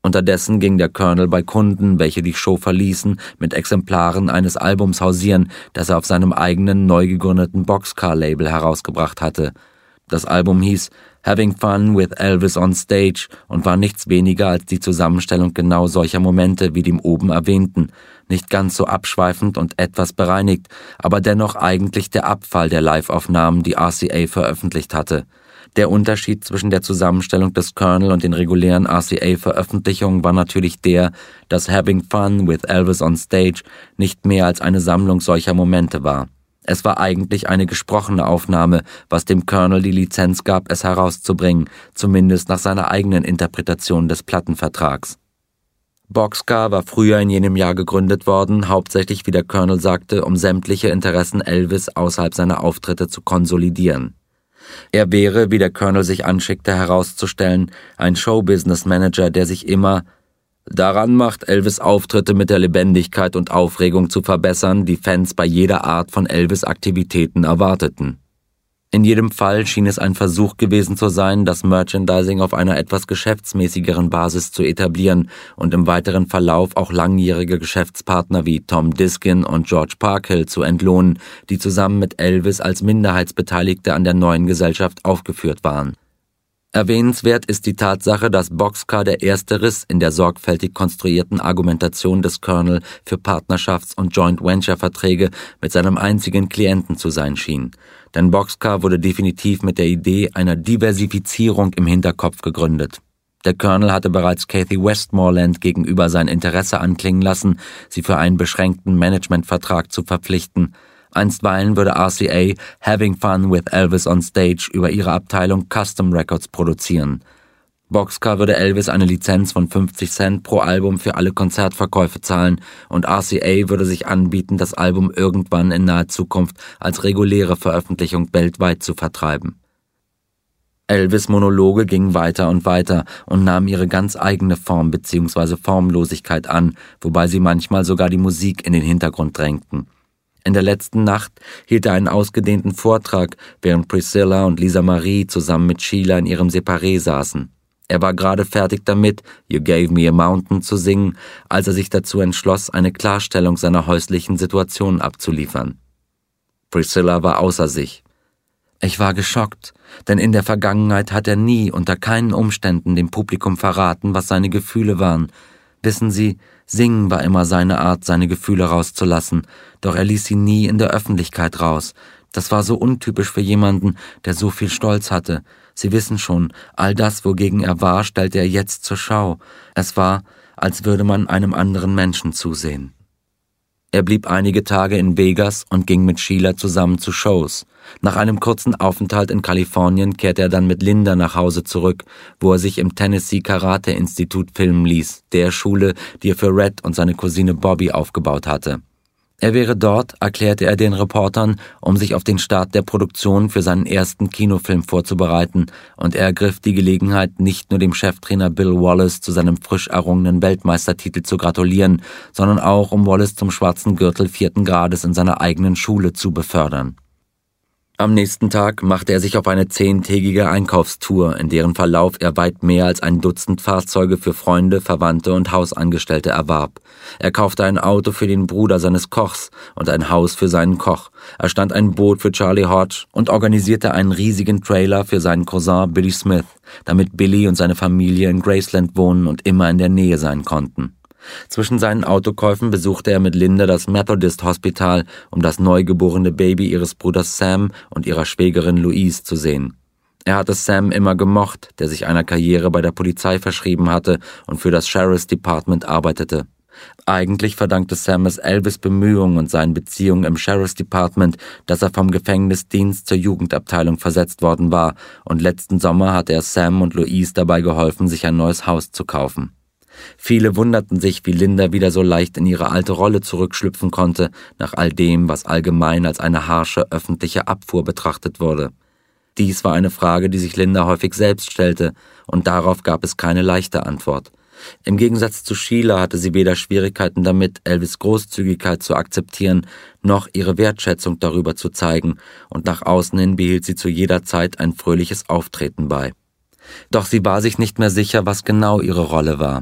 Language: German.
Unterdessen ging der Colonel bei Kunden, welche die Show verließen, mit Exemplaren eines Albums hausieren, das er auf seinem eigenen neu gegründeten Boxcar-Label herausgebracht hatte. Das Album hieß Having Fun with Elvis on Stage und war nichts weniger als die Zusammenstellung genau solcher Momente wie dem oben erwähnten, nicht ganz so abschweifend und etwas bereinigt, aber dennoch eigentlich der Abfall der Live-Aufnahmen, die RCA veröffentlicht hatte. Der Unterschied zwischen der Zusammenstellung des Colonel und den regulären RCA-Veröffentlichungen war natürlich der, dass Having Fun with Elvis on Stage nicht mehr als eine Sammlung solcher Momente war. Es war eigentlich eine gesprochene Aufnahme, was dem Colonel die Lizenz gab, es herauszubringen, zumindest nach seiner eigenen Interpretation des Plattenvertrags. Boxcar war früher in jenem Jahr gegründet worden, hauptsächlich, wie der Colonel sagte, um sämtliche Interessen Elvis außerhalb seiner Auftritte zu konsolidieren. Er wäre, wie der Colonel sich anschickte herauszustellen, ein Showbusiness-Manager, der sich immer daran macht, Elvis' Auftritte mit der Lebendigkeit und Aufregung zu verbessern, die Fans bei jeder Art von Elvis-Aktivitäten erwarteten. In jedem Fall schien es ein Versuch gewesen zu sein, das Merchandising auf einer etwas geschäftsmäßigeren Basis zu etablieren und im weiteren Verlauf auch langjährige Geschäftspartner wie Tom Diskin und George Parkhill zu entlohnen, die zusammen mit Elvis als Minderheitsbeteiligte an der neuen Gesellschaft aufgeführt waren. Erwähnenswert ist die Tatsache, dass Boxcar der erste Riss in der sorgfältig konstruierten Argumentation des Colonel für Partnerschafts- und Joint-Venture-Verträge mit seinem einzigen Klienten zu sein schien. Denn Boxcar wurde definitiv mit der Idee einer Diversifizierung im Hinterkopf gegründet. Der Colonel hatte bereits Kathy Westmoreland gegenüber sein Interesse anklingen lassen, sie für einen beschränkten Managementvertrag zu verpflichten. Einstweilen würde RCA Having Fun with Elvis on Stage über ihre Abteilung Custom Records produzieren. Boxcar würde Elvis eine Lizenz von 50 Cent pro Album für alle Konzertverkäufe zahlen und RCA würde sich anbieten, das Album irgendwann in naher Zukunft als reguläre Veröffentlichung weltweit zu vertreiben. Elvis' Monologe gingen weiter und weiter und nahmen ihre ganz eigene Form bzw. Formlosigkeit an, wobei sie manchmal sogar die Musik in den Hintergrund drängten. In der letzten Nacht hielt er einen ausgedehnten Vortrag, während Priscilla und Lisa Marie zusammen mit Sheila in ihrem Separé saßen. Er war gerade fertig damit, You Gave Me a Mountain zu singen, als er sich dazu entschloss, eine Klarstellung seiner häuslichen Situation abzuliefern. Priscilla war außer sich. Ich war geschockt, denn in der Vergangenheit hat er nie unter keinen Umständen dem Publikum verraten, was seine Gefühle waren. Wissen Sie, Singen war immer seine Art, seine Gefühle rauszulassen, doch er ließ sie nie in der Öffentlichkeit raus. Das war so untypisch für jemanden, der so viel Stolz hatte. Sie wissen schon, all das, wogegen er war, stellte er jetzt zur Schau. Es war, als würde man einem anderen Menschen zusehen. Er blieb einige Tage in Vegas und ging mit Sheila zusammen zu Shows. Nach einem kurzen Aufenthalt in Kalifornien kehrte er dann mit Linda nach Hause zurück, wo er sich im Tennessee Karate Institut filmen ließ, der Schule, die er für Red und seine Cousine Bobby aufgebaut hatte. Er wäre dort, erklärte er den Reportern, um sich auf den Start der Produktion für seinen ersten Kinofilm vorzubereiten, und er ergriff die Gelegenheit, nicht nur dem Cheftrainer Bill Wallace zu seinem frisch errungenen Weltmeistertitel zu gratulieren, sondern auch, um Wallace zum schwarzen Gürtel 4. Grades in seiner eigenen Schule zu befördern. Am nächsten Tag machte er sich auf eine 10-tägige Einkaufstour, in deren Verlauf er weit mehr als ein Dutzend Fahrzeuge für Freunde, Verwandte und Hausangestellte erwarb. Er kaufte ein Auto für den Bruder seines Kochs und ein Haus für seinen Koch. Er stand ein Boot für Charlie Hodge und organisierte einen riesigen Trailer für seinen Cousin Billy Smith, damit Billy und seine Familie in Graceland wohnen und immer in der Nähe sein konnten. Zwischen seinen Autokäufen besuchte er mit Linda das Methodist Hospital, um das neugeborene Baby ihres Bruders Sam und ihrer Schwägerin Louise zu sehen. Er hatte Sam immer gemocht, der sich einer Karriere bei der Polizei verschrieben hatte und für das Sheriff's Department arbeitete. Eigentlich verdankte Sam es Elvis' Bemühungen und seinen Beziehungen im Sheriff's Department, dass er vom Gefängnisdienst zur Jugendabteilung versetzt worden war, und letzten Sommer hatte er Sam und Louise dabei geholfen, sich ein neues Haus zu kaufen. Viele wunderten sich, wie Linda wieder so leicht in ihre alte Rolle zurückschlüpfen konnte, nach all dem, was allgemein als eine harsche öffentliche Abfuhr betrachtet wurde. Dies war eine Frage, die sich Linda häufig selbst stellte, und darauf gab es keine leichte Antwort. Im Gegensatz zu Sheila hatte sie weder Schwierigkeiten damit, Elvis' Großzügigkeit zu akzeptieren, noch ihre Wertschätzung darüber zu zeigen, und nach außen hin behielt sie zu jeder Zeit ein fröhliches Auftreten bei. Doch sie war sich nicht mehr sicher, was genau ihre Rolle war.